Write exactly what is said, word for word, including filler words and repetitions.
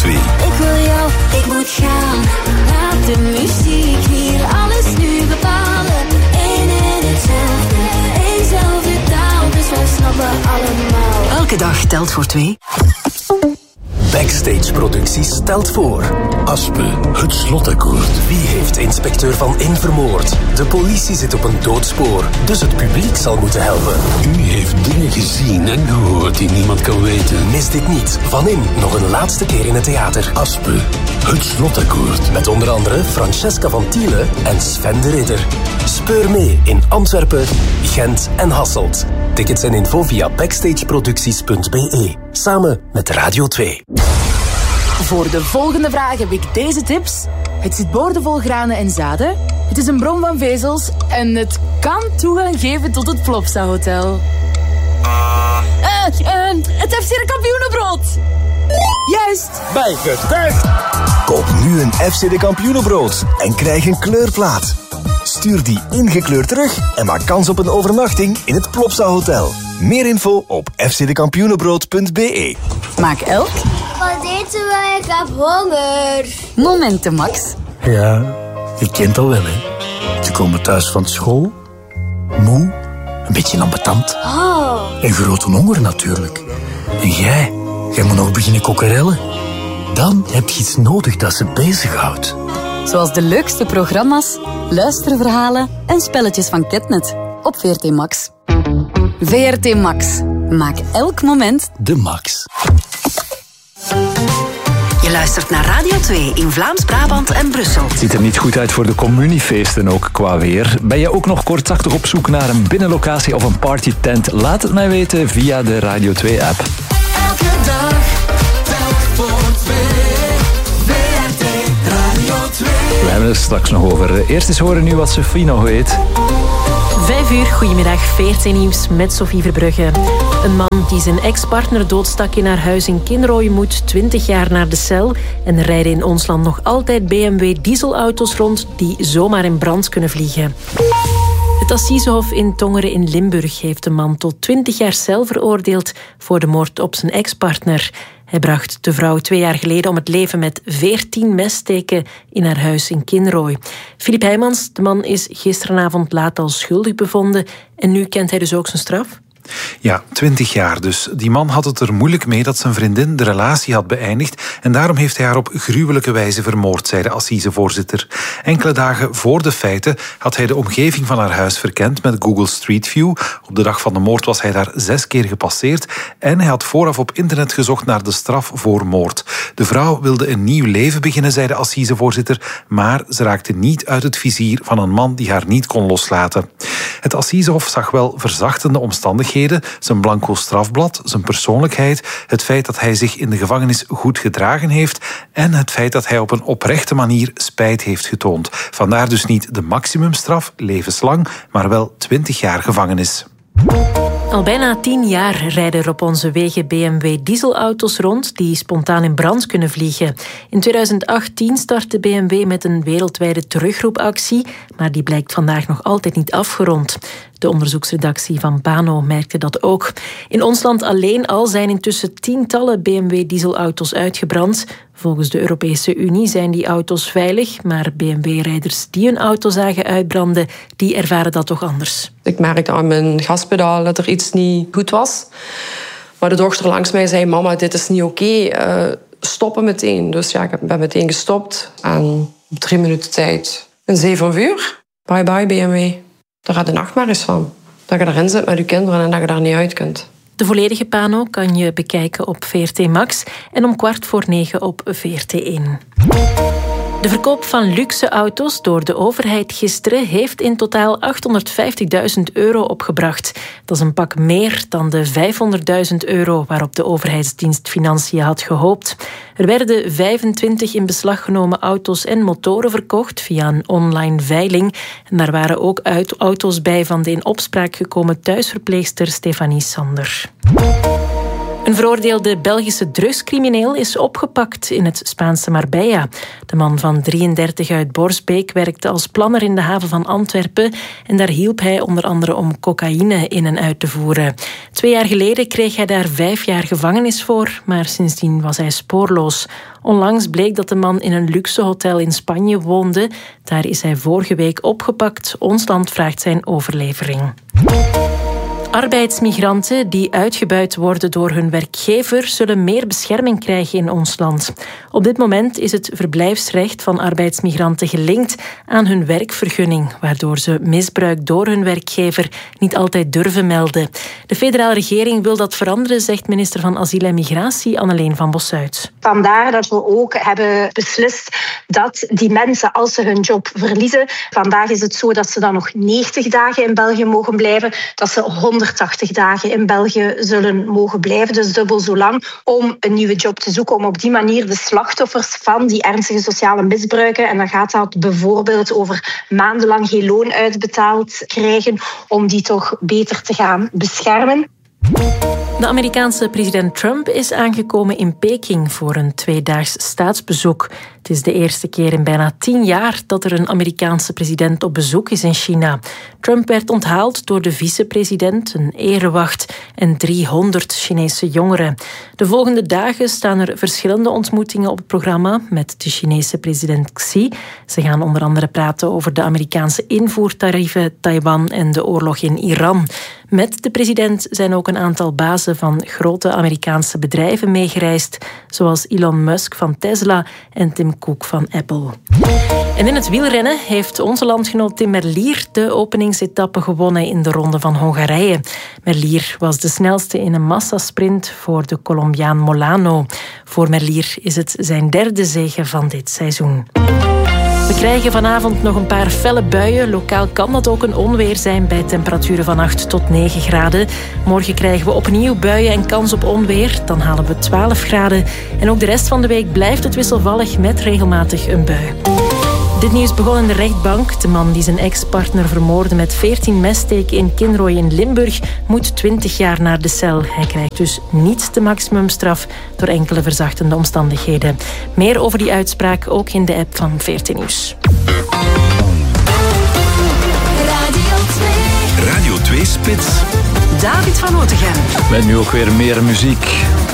twee. Ik wil jou, ik moet gaan. Laat de muziek hier alles nu bepalen. Eén en hetzelfde, eenzelfde taal. Dus wij snappen allemaal. Elke dag telt voor twee. Backstage Producties stelt voor. Aspe, het slotakkoord. Wie heeft inspecteur Van In vermoord? De politie zit op een doodspoor, dus het publiek zal moeten helpen. U heeft dingen gezien en gehoord die niemand kan weten. Mis dit niet. Van In, nog een laatste keer in het theater. Aspe, het slotakkoord. Met onder andere Francesca van Tiele en Sven de Ridder. Speur mee in Antwerpen, Gent en Hasselt. Tickets en info via backstageproducties punt b e. Samen met Radio twee. Voor de volgende vraag heb ik deze tips. Het zit boordevol granen en zaden. Het is een bron van vezels. En het kan toegang geven tot het Plopsa Hotel. Uh, uh, het F C de Kampioenenbrood. Juist. Bijgetuigd. Koop nu een F C de Kampioenenbrood en krijg een kleurplaat. Stuur die ingekleurd terug en maak kans op een overnachting in het Plopsa Hotel. Meer info op f c de kampioenenbrood punt b e. Maak elk. Wat eten wij? Ik heb honger. Momenten, Max. Ja, je kent al wel, hè. Ze komen thuis van school. Moe, een beetje ambetant. Oh. En grote honger natuurlijk. En jij, jij moet nog beginnen kokkerellen. Dan heb je iets nodig dat ze bezighoudt. Zoals de leukste programma's, luisterverhalen en spelletjes van Ketnet. Op V R T Max. V R T Max. Maak elk moment de max. Je luistert naar Radio twee in Vlaams-Brabant en Brussel. Het ziet er niet goed uit voor de communiefeesten ook qua weer. Ben je ook nog kortachtig op zoek naar een binnenlocatie of een partytent? Laat het mij weten via de Radio twee app. Elke dag telt voor twee. V R T Radio twee. We hebben het straks nog over. Eerst eens horen nu wat Sophie nog weet. Vijf uur, goedemiddag, V R T Nieuws met Sophie Verbrugge. Een man die zijn ex-partner doodstak in haar huis in Kinrooi moet twintig jaar naar de cel. En er rijden in ons land nog altijd B M W dieselauto's rond die zomaar in brand kunnen vliegen. Het Assisehof in Tongeren in Limburg heeft de man tot twintig jaar cel veroordeeld voor de moord op zijn ex-partner. Hij bracht de vrouw twee jaar geleden om het leven met veertien messteken in haar huis in Kinrooi. Filip Heijmans, de man is gisteravond laat al schuldig bevonden en nu kent hij dus ook zijn straf? Ja, twintig jaar dus. Die man had het er moeilijk mee dat zijn vriendin de relatie had beëindigd en daarom heeft hij haar op gruwelijke wijze vermoord, zei de assisevoorzitter. Enkele dagen voor de feiten had hij de omgeving van haar huis verkend met Google Street View. Op de dag van de moord was hij daar zes keer gepasseerd en hij had vooraf op internet gezocht naar de straf voor moord. De vrouw wilde een nieuw leven beginnen, zei de assisevoorzitter, maar ze raakte niet uit het vizier van een man die haar niet kon loslaten. Het Assisehof zag wel verzachtende omstandigheden, zijn blanco strafblad, zijn persoonlijkheid, het feit dat hij zich in de gevangenis goed gedragen heeft en het feit dat hij op een oprechte manier spijt heeft getoond. Vandaar dus niet de maximumstraf, levenslang, maar wel twintig jaar gevangenis. Al bijna tien jaar rijden er op onze wegen B M W dieselauto's rond die spontaan in brand kunnen vliegen. In tweeduizend achttien startte B M W met een wereldwijde terugroepactie, maar die blijkt vandaag nog altijd niet afgerond. De onderzoeksredactie van Bano merkte dat ook. In ons land alleen al zijn intussen tientallen B M W dieselauto's uitgebrand. Volgens de Europese Unie zijn die auto's veilig, maar B M W-rijders die hun auto zagen uitbranden, die ervaren dat toch anders. Ik merkte aan mijn gaspedaal dat er iets niet goed was. Maar de dochter langs mij zei, mama, dit is niet oké, okay. uh, stoppen meteen. Dus ja, ik ben meteen gestopt. En op drie minuten tijd, een zeven uur, bye bye B M W. Daar gaat de nachtmerries van. Dat je erin zit met je kinderen en dat je daar niet uit kunt. De volledige pano kan je bekijken op V R T Max en om kwart voor negen op V R T één. De verkoop van luxe auto's door de overheid gisteren heeft in totaal achthonderdvijftigduizend euro opgebracht. Dat is een pak meer dan de vijfhonderdduizend euro waarop de overheidsdienst Financiën had gehoopt. Er werden vijfentwintig in beslag genomen auto's en motoren verkocht via een online veiling. En daar waren ook auto's bij van de in opspraak gekomen thuisverpleegster Stefanie Sander. Een veroordeelde Belgische drugscrimineel is opgepakt in het Spaanse Marbella. De man van drieëndertig uit Borsbeek werkte als planner in de haven van Antwerpen en daar hielp hij onder andere om cocaïne in en uit te voeren. Twee jaar geleden kreeg hij daar vijf jaar gevangenis voor, maar sindsdien was hij spoorloos. Onlangs bleek dat de man in een luxe hotel in Spanje woonde. Daar is hij vorige week opgepakt. Ons land vraagt zijn overlevering. Arbeidsmigranten die uitgebuit worden door hun werkgever zullen meer bescherming krijgen in ons land. Op dit moment is het verblijfsrecht van arbeidsmigranten gelinkt aan hun werkvergunning, waardoor ze misbruik door hun werkgever niet altijd durven melden. De federale regering wil dat veranderen, zegt minister van Asiel en Migratie Anneleen van Bossuyt. Vandaar dat we ook hebben beslist dat die mensen, als ze hun job verliezen, vandaag is het zo dat ze dan nog negentig dagen in België mogen blijven, dat ze honderdtachtig dagen in België zullen mogen blijven, dus dubbel zo lang, om een nieuwe job te zoeken, om op die manier de slachtoffers van die ernstige sociale misbruiken, en dan gaat dat bijvoorbeeld over maandenlang geen loon uitbetaald krijgen, om die toch beter te gaan beschermen. De Amerikaanse president Trump is aangekomen in Peking voor een tweedaags staatsbezoek. Het is de eerste keer in bijna tien jaar dat er een Amerikaanse president op bezoek is in China. Trump werd onthaald door de vicepresident, een erewacht en driehonderd Chinese jongeren. De volgende dagen staan er verschillende ontmoetingen op het programma met de Chinese president Xi. Ze gaan onder andere praten over de Amerikaanse invoertarieven, Taiwan en de oorlog in Iran. Met de president zijn ook een aantal bazen van grote Amerikaanse bedrijven meegereisd, zoals Elon Musk van Tesla en Tim Cook van Apple. En in het wielrennen heeft onze landgenoot Tim Merlier de openingsetappe gewonnen in de Ronde van Hongarije. Merlier was de snelste in een massasprint voor de Colombiaan Molano. Voor Merlier is het zijn derde zege van dit seizoen. We krijgen vanavond nog een paar felle buien. Lokaal kan dat ook een onweer zijn bij temperaturen van acht tot negen graden. Morgen krijgen we opnieuw buien en kans op onweer. Dan halen we twaalf graden. En ook de rest van de week blijft het wisselvallig met regelmatig een bui. Dit nieuws begon in de rechtbank. De man die zijn ex-partner vermoordde met veertien messteken in Kinrooi in Limburg moet twintig jaar naar de cel. Hij krijgt dus niet de maximumstraf door enkele verzachtende omstandigheden. Meer over die uitspraak ook in de app van veertien Nieuws. Radio twee. Radio twee Spits. David van Otegem. Met nu ook weer meer muziek.